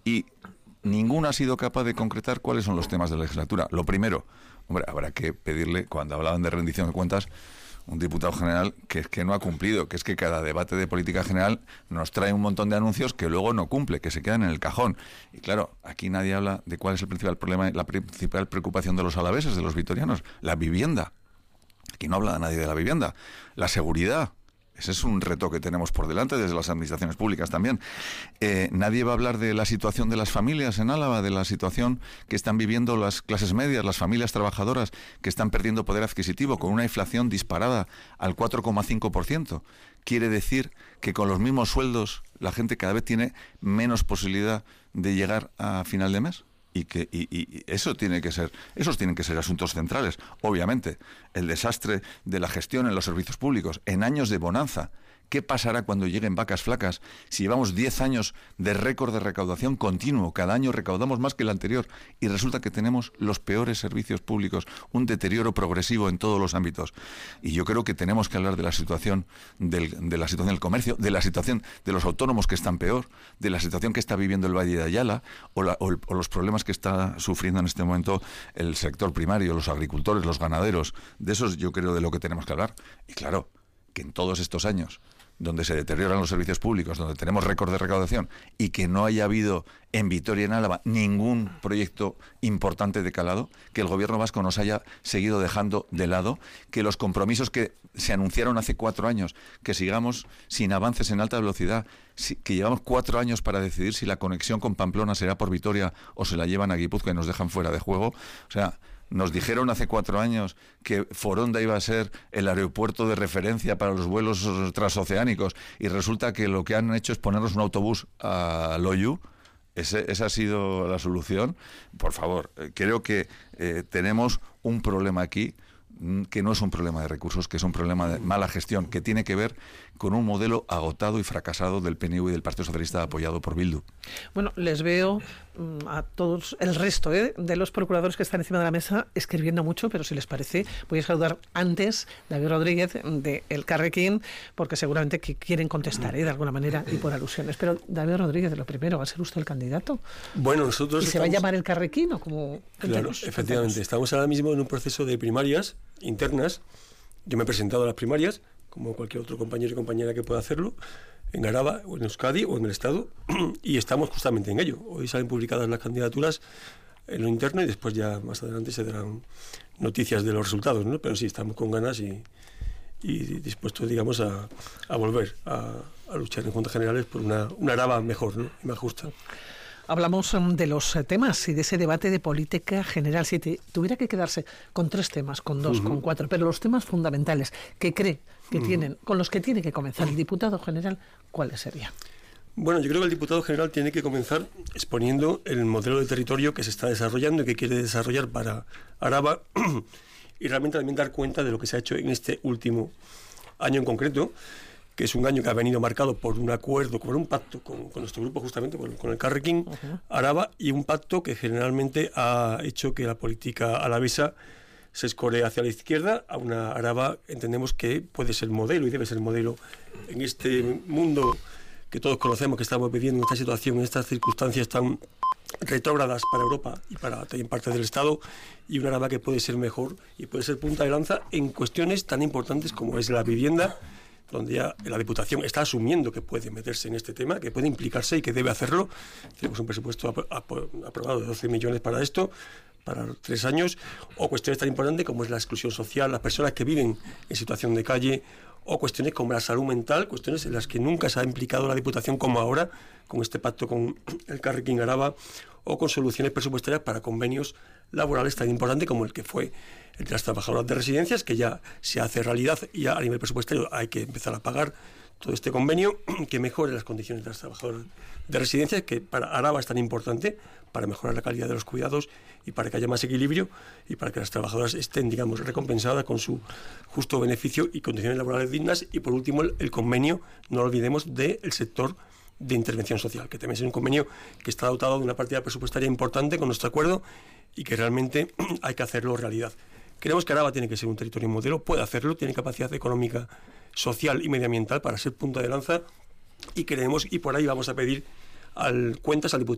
y ninguna ha sido capaz de concretar cuáles son los temas de la legislatura. Lo primero, hombre, habrá que pedirle, cuando hablaban de rendición de cuentas, un diputado general que es que no ha cumplido, que es que cada debate de política general nos trae un montón de anuncios que luego no cumple, que se quedan en el cajón. Y claro, aquí nadie habla de cuál es el principal problema, la principal preocupación de los alaveses, de los vitorianos, la vivienda. Aquí no habla nadie de la vivienda. La seguridad. Ese es un reto que tenemos por delante desde las administraciones públicas también. Nadie va a hablar de la situación de las familias en Álava, de la situación que están viviendo las clases medias, las familias trabajadoras que están perdiendo poder adquisitivo con una inflación disparada al 4,5%. Quiere decir que con los mismos sueldos la gente cada vez tiene menos posibilidad de llegar a final de mes. Y esos tienen que ser asuntos centrales. Obviamente, el desastre de la gestión en los servicios públicos, en años de bonanza. ¿Qué pasará cuando lleguen vacas flacas? Si llevamos 10 años de récord de recaudación continuo, cada año recaudamos más que el anterior, y resulta que tenemos los peores servicios públicos, un deterioro progresivo en todos los ámbitos. Y yo creo que tenemos que hablar de la situación del comercio, de la situación de los autónomos que están peor, de la situación que está viviendo el Valle de Ayala, o los problemas que está sufriendo en este momento el sector primario, los agricultores, los ganaderos. De eso yo creo de lo que tenemos que hablar. Y claro, que en todos estos años donde se deterioran los servicios públicos, donde tenemos récord de recaudación, y que no haya habido en Vitoria, en Álava, ningún proyecto importante de calado, que el gobierno vasco nos haya seguido dejando de lado, que los compromisos que se anunciaron hace 4 años, que sigamos sin avances en alta velocidad, que llevamos 4 años para decidir si la conexión con Pamplona será por Vitoria o se la llevan a Guipúzcoa y nos dejan fuera de juego. O sea, nos dijeron hace 4 años que Foronda iba a ser el aeropuerto de referencia para los vuelos transoceánicos, y resulta que lo que han hecho es ponernos un autobús a Loiu. Esa ha sido la solución. Por favor, creo que tenemos un problema aquí que no es un problema de recursos, que es un problema de mala gestión, que tiene que ver con un modelo agotado y fracasado del PNV y del Partido Socialista apoyado por Bildu. Bueno, les veo a todos, el resto de los procuradores que están encima de la mesa escribiendo mucho, pero si les parece, voy a saludar antes a David Rodríguez de El Carrequín, porque seguramente que quieren contestar de alguna manera y por alusiones. Pero David Rodríguez, lo primero, ¿va a ser usted el candidato? Bueno, nosotros ¿Y se va a llamar El Carrequín o como? Claro, efectivamente. Estamos ahora mismo en un proceso de primarias internas. Yo me he presentado a las primarias, como cualquier otro compañero y compañera que pueda hacerlo, en Araba, o en Euskadi, o en el Estado, y estamos justamente en ello. Hoy salen publicadas las candidaturas en lo interno y después ya más adelante se darán noticias de los resultados, ¿no? Pero sí, estamos con ganas y dispuestos, digamos, a volver a luchar en Juntas Generales por una Araba mejor, ¿no? Y más justa. Hablamos de los temas y de ese debate de política general. Si tuviera que quedarse con 3 temas, con 2, con 4, pero los temas fundamentales que cree que tienen, con los que tiene que comenzar el diputado general, ¿cuáles serían? Bueno, yo creo que el diputado general tiene que comenzar exponiendo el modelo de territorio que se está desarrollando y que quiere desarrollar para Araba y realmente también dar cuenta de lo que se ha hecho en este último año en concreto, que es un año que ha venido marcado por un acuerdo, por un pacto con nuestro grupo justamente, con el Carrequín Araba, y un pacto que generalmente ha hecho que la política alavesa se escore hacia la izquierda, a una Araba entendemos que puede ser modelo y debe ser modelo en este mundo que todos conocemos, que estamos viviendo en esta situación, en estas circunstancias tan retrógradas para Europa y para también parte del Estado, y una Araba que puede ser mejor y puede ser punta de lanza en cuestiones tan importantes como es la vivienda, donde ya la Diputación está asumiendo que puede meterse en este tema, que puede implicarse y que debe hacerlo. Tenemos un presupuesto aprobado de 12 millones para esto, para 3 años, o cuestiones tan importantes como es la exclusión social, las personas que viven en situación de calle, o cuestiones como la salud mental, cuestiones en las que nunca se ha implicado la Diputación como ahora, con este pacto con el Carrequín Araba, o con soluciones presupuestarias para convenios laborales tan importantes como el que fue el de las trabajadoras de residencias, que ya se hace realidad y ya a nivel presupuestario hay que empezar a pagar todo este convenio que mejore las condiciones de las trabajadoras de residencias, que para Araba es tan importante para mejorar la calidad de los cuidados y para que haya más equilibrio y para que las trabajadoras estén, digamos, recompensadas con su justo beneficio y condiciones laborales dignas. Y por último, el convenio, no lo olvidemos, del sector de intervención social, que también es un convenio que está dotado de una partida presupuestaria importante con nuestro acuerdo y que realmente hay que hacerlo realidad. Creemos que Araba tiene que ser un territorio modelo, puede hacerlo, tiene capacidad económica, social y medioambiental para ser punta de lanza, y creemos, y por ahí vamos a pedir cuentas al diputado